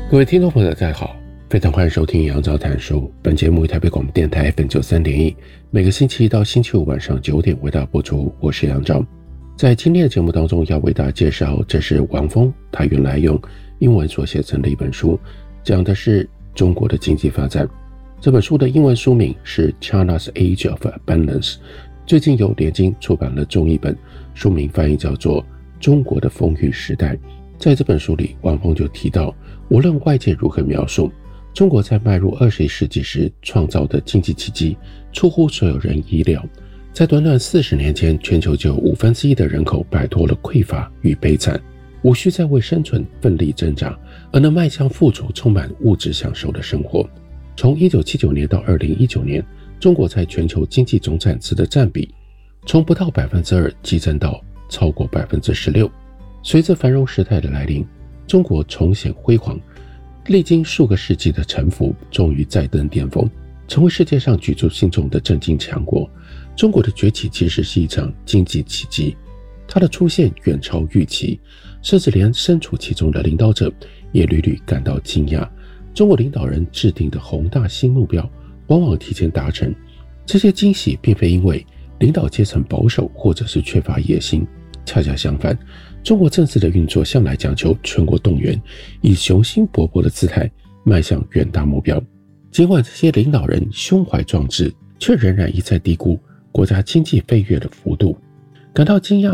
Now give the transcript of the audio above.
各位听众朋友大家好，非常欢迎收听杨照谈书。本节目于台北广播电台 FM93.1，每个星期一到星期五晚上9点为大家播出。我是杨照。在今天的节目当中，要为大家介绍，这是王峰他原来用英文所写成的一本书，讲的是中国的经济发展。这本书的英文书名是 China's Age of Abundance， 最近由联经出版了中译本，书名翻译叫做中国的丰裕时代。在这本书里，王峰就提到，无论外界如何描述，中国在迈入21世纪时创造的经济奇迹出乎所有人意料。在短短40年间，全球就有1/5的人口摆脱了匮乏与悲惨，无需再为生存奋力挣扎，而能迈向富足充满物质享受的生活。从1979年到2019年，中国在全球经济总产值的占比从不到 2% 激增到超过 16%。随着繁荣时代的来临，中国重显辉煌，历经数个世纪的沉浮，终于再登巅峰，成为世界上举足轻重的政经强国。中国的崛起其实是一场经济奇迹，它的出现远超预期，甚至连身处其中的领导者也屡屡感到惊讶。中国领导人制定的宏大新目标往往提前达成，这些惊喜并非因为领导阶层保守或者是缺乏野心，恰恰相反，中国政治的运作向来讲求全国动员，以雄心勃勃的姿态迈向远大目标。尽管这些领导人胸怀壮志，却仍然一再低估国家经济飞跃的幅度。感到惊讶